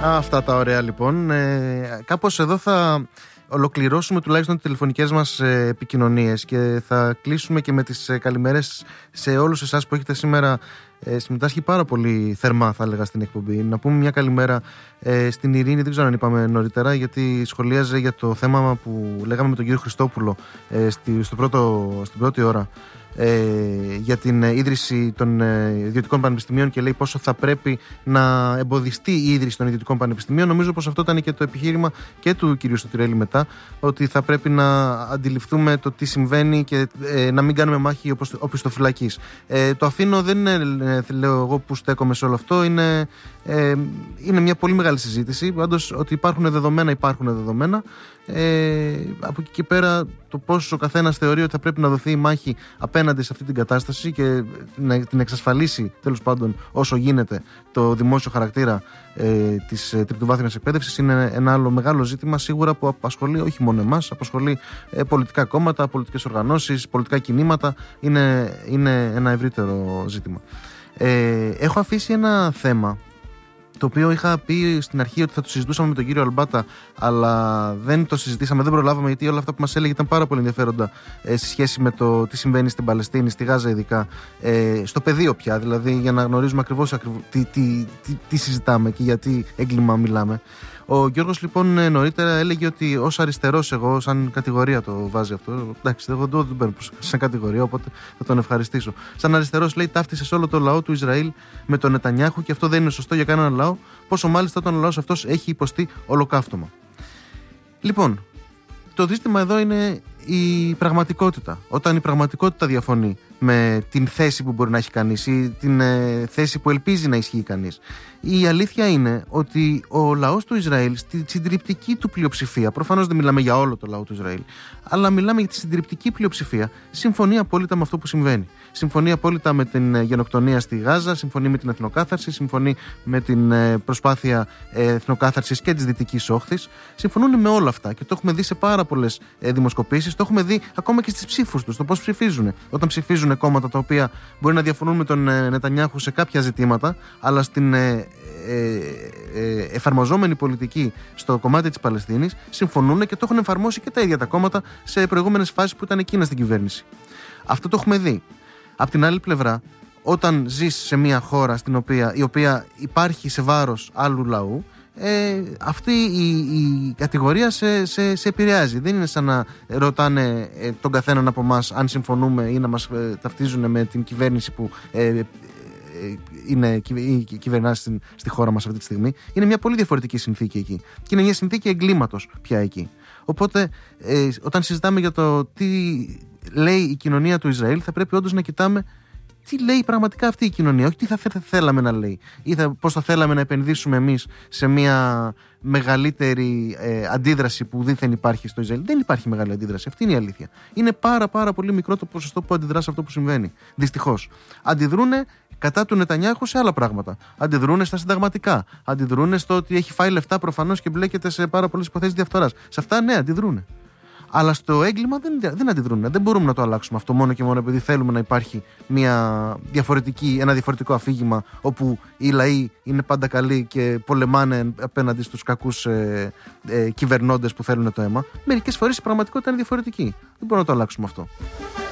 Αυτά τα ωραία λοιπόν. Κάπως εδώ θα ολοκληρώσουμε τουλάχιστον τις τηλεφωνικές μας επικοινωνίες και θα κλείσουμε και με τις καλημέρες σε όλους εσάς που έχετε σήμερα συμμετάσχει πάρα πολύ θερμά, θα έλεγα, στην εκπομπή. Να πούμε μια καλημέρα στην Ειρήνη, δεν ξέρω αν είπαμε νωρίτερα, γιατί σχολίαζε για το θέμα που λέγαμε με τον κύριο Χριστόπουλο στην πρώτη ώρα, για την ίδρυση των ιδιωτικών πανεπιστημίων και λέει πόσο θα πρέπει να εμποδιστεί η ίδρυση των ιδιωτικών πανεπιστημίων. Νομίζω πως αυτό ήταν και το επιχείρημα και του κυρίου Στοτηρέλη μετά, ότι θα πρέπει να αντιληφθούμε το τι συμβαίνει και να μην κάνουμε μάχη οπισθοφυλακής. Το αφήνω, δεν λέω εγώ που στέκομαι σε όλο αυτό, είναι μια πολύ μεγάλη συζήτηση. Πάντως ότι υπάρχουν δεδομένα. Από εκεί και πέρα, το πόσο ο καθένας θεωρεί ότι θα πρέπει να δοθεί η μάχη απέναντι σε αυτή την κατάσταση και να την εξασφαλίσει τέλος πάντων όσο γίνεται το δημόσιο χαρακτήρα της τριτοβάθμιας εκπαίδευσης, είναι ένα άλλο μεγάλο ζήτημα σίγουρα που απασχολεί όχι μόνο εμάς, απασχολεί πολιτικά κόμματα, πολιτικές οργανώσεις, πολιτικά κινήματα. Είναι ένα ευρύτερο ζήτημα. Έχω αφήσει ένα θέμα το οποίο είχα πει στην αρχή ότι θα το συζητούσαμε με τον κύριο Αλμπάτα, αλλά δεν το συζητήσαμε, δεν προλάβαμε, γιατί όλα αυτά που μας έλεγε ήταν πάρα πολύ ενδιαφέροντα σε σχέση με το τι συμβαίνει στην Παλαιστίνη, στη Γάζα ειδικά, στο πεδίο πια, δηλαδή για να γνωρίζουμε ακριβώς τι συζητάμε και γιατί έγκλημα μιλάμε. Ο Γιώργος λοιπόν νωρίτερα έλεγε ότι ως αριστερός, εγώ σαν κατηγορία το βάζει αυτό, εντάξει, εγώ δεν το παίρνω σαν κατηγορία, οπότε θα τον ευχαριστήσω. Σαν αριστερός, λέει, ταύτισε όλο το λαό του Ισραήλ με τον Νετανιάχου και αυτό δεν είναι σωστό για κανέναν λαό, πόσο μάλιστα όταν ο λαός αυτός έχει υποστεί ολοκαύτωμα. Λοιπόν, το ζήτημα εδώ είναι η πραγματικότητα. Όταν η πραγματικότητα διαφωνεί με την θέση που μπορεί να έχει κανείς ή την θέση που ελπίζει να ισχύει κανείς, η αλήθεια είναι ότι ο λαός του Ισραήλ, στη συντριπτική του πλειοψηφία, προφανώς δεν μιλάμε για όλο το λαό του Ισραήλ, αλλά μιλάμε για τη συντριπτική πλειοψηφία, συμφωνεί απόλυτα με αυτό που συμβαίνει. Συμφωνεί απόλυτα με την γενοκτονία στη Γάζα, συμφωνεί με την εθνοκάθαρση, συμφωνεί με την προσπάθεια εθνοκάθαρσης και της Δυτικής Όχθης. Συμφωνούν με όλα αυτά και το έχουμε δει σε πάρα πολλές δημοσκοπήσεις, το έχουμε δει ακόμα και στις ψήφους τους, το πώς ψηφίζουν. Όταν ψηφίζουν κόμματα τα οποία μπορεί να διαφωνούν με τον Νετανιάχου σε κάποια ζητήματα, αλλά στην εφαρμοζόμενη πολιτική στο κομμάτι της Παλαιστίνης συμφωνούν και το έχουν εφαρμόσει και τα ίδια τα κόμματα σε προηγούμενες φάσεις που ήταν εκείνα στην κυβέρνηση. Αυτό το έχουμε δει. Απ' την άλλη πλευρά, όταν ζεις σε μια χώρα η οποία υπάρχει σε βάρος άλλου λαού, αυτή η κατηγορία σε επηρεάζει. Δεν είναι σαν να ρωτάνε τον καθέναν από εμάς αν συμφωνούμε ή να μας ταυτίζουν με την κυβέρνηση που κυβερνά στη χώρα μας αυτή τη στιγμή. Είναι μια πολύ διαφορετική συνθήκη εκεί. Και είναι μια συνθήκη εγκλήματος πια εκεί. Οπότε, όταν συζητάμε για το τι λέει η κοινωνία του Ισραήλ, θα πρέπει όντως να κοιτάμε τι λέει πραγματικά αυτή η κοινωνία, όχι τι θα θέλαμε να λέει ή πώς θα θέλαμε να επενδύσουμε εμείς σε μια μεγαλύτερη αντίδραση που δήθεν υπάρχει στο Ισραήλ. Δεν υπάρχει μεγάλη αντίδραση, αυτή είναι η αλήθεια. Είναι πάρα πολύ μικρό το ποσοστό που αντιδρά σε αυτό που συμβαίνει. Δυστυχώς. Αντιδρούνε κατά του Νετανιάχου σε άλλα πράγματα. Αντιδρούνε στα συνταγματικά. Αντιδρούνε στο ότι έχει φάει λεφτά προφανώς και μπλέκεται σε πάρα πολλές υποθέσεις διαφθοράς. Σε αυτά ναι, αντιδρούνε. Αλλά στο έγκλημα δεν αντιδρούν. Δεν μπορούμε να το αλλάξουμε αυτό μόνο και μόνο επειδή θέλουμε να υπάρχει ένα διαφορετικό αφήγημα όπου οι λαοί είναι πάντα καλοί και πολεμάνε απέναντι στους κακούς κυβερνώντες που θέλουν το αίμα. Μερικές φορές η πραγματικότητα είναι διαφορετική. Δεν μπορούμε να το αλλάξουμε αυτό.